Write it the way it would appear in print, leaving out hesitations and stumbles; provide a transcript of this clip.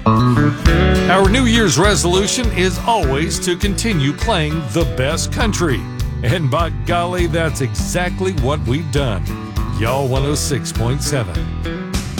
Our New Year's resolution is always to continue playing the best country. And by golly, that's exactly what we've done. Y'all 106.7.